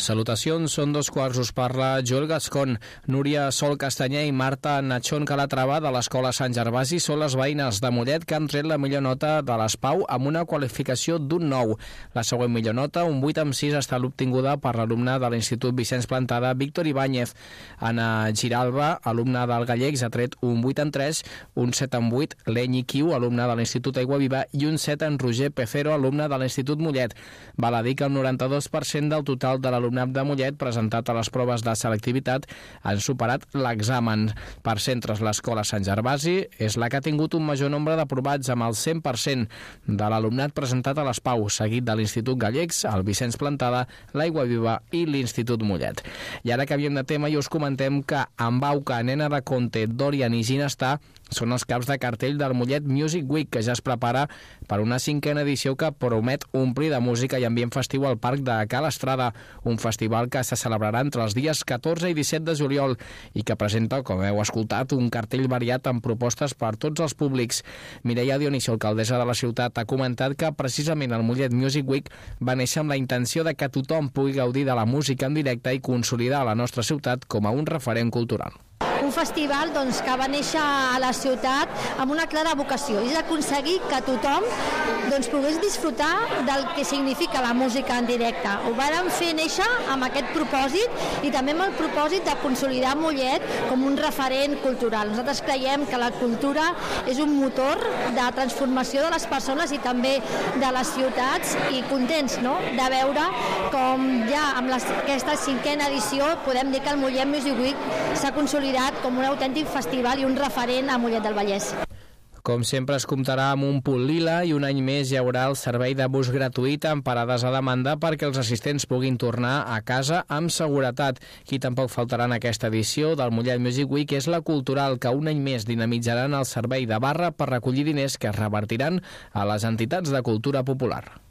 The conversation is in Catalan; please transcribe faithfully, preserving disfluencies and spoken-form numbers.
Salutacions, són dos quarts, us parla Joel Gascon. Núria Sol Castanyer i Marta Nachón Calatrava de l'Escola Sant Gervasi són les veïnes de Mollet que han tret la millor nota de l'ESPAU amb una qualificació d'un nou. La següent millor nota, un vuit amb sis, està obtinguda per l'alumne de l'Institut Vicenç Plantada, Víctor Ibáñez. Anna Giralba, alumne del Gallecs, ha tret un vuit amb tres, un set amb vuit, Lenyi Quiu, alumne de l'Institut Aigua Viva, i un set en Roger Pecero, alumne de l'Institut Mollet. Val a dir que el noranta-dos per cent del total de l'alumnat de Mollet presentat a les proves de selectivitat han superat l'examen. Per centres, l'Escola Sant Gervasi és la que ha tingut un major nombre d'aprovats, amb el cent per cent de l'alumnat presentat a l'ESPAU, seguit de l'Institut Gallecs, el Vicenç Plantada, l'Aigua Viva i l'Institut Mollet. I ara que havíem de tema i us comentem que Embauca, Nena de Conte, Dorian i Ginestar són els caps de cartell del Mollet Music Week, que ja es prepara per una cinquena edició que promet omplir de música i ambient festiu al Parc de Cal Estrada, un festival que se celebrarà entre els dies catorze i disset de juliol i que presenta, com heu escoltat, un cartell variat amb propostes per tots els públics. Mireia Dionisio, alcaldessa de la ciutat, ha comentat que precisament el Mollet Music Week va néixer amb la intenció de que tothom pugui gaudir de la música en directe i consolidar la nostra ciutat com a un referent cultural. Un festival doncs, que va néixer a la ciutat amb una clara vocació, és aconseguir que tothom doncs, pogués disfrutar del que significa la música en directe. Ho vàrem fer néixer amb aquest propòsit i també amb el propòsit de consolidar Mollet com un referent cultural. Nosaltres creiem que la cultura és un motor de transformació de les persones i també de les ciutats, i contents, no?, de veure com ja amb les, aquesta cinquena edició podem dir que el Mollet Music Week s'ha consolidat com un autèntic festival i un referent a Mollet del Vallès. Com sempre es comptarà amb un punt lila i un any més hi haurà el servei de bus gratuït amb parades a demanda perquè els assistents puguin tornar a casa amb seguretat. Qui tampoc faltarà en aquesta edició del Mollet Music Week és la Cultural, que un any més dinamitzaran el servei de barra per recollir diners que es revertiran a les entitats de cultura popular.